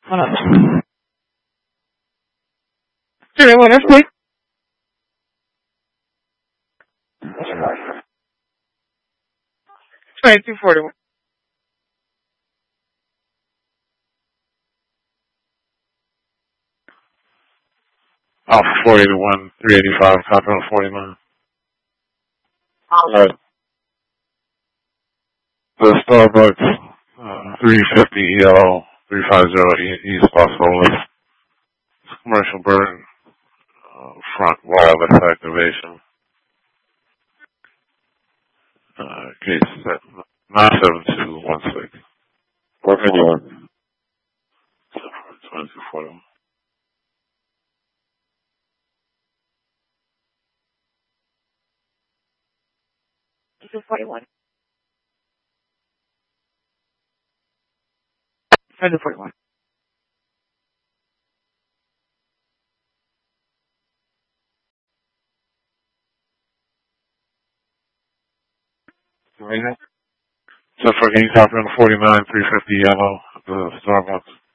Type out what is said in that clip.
Hold on. Sure, what? That's quick. 2241. 40 to 1, 385, copy on 49. Alright. The Starbucks, 350 ELO, 350 East Los Olas. Commercial burn, front wireless activation. Case set 97216. What can you want? 2241. 2241. 2241. So for can you copy on 49, 350 yellow, the Starbucks?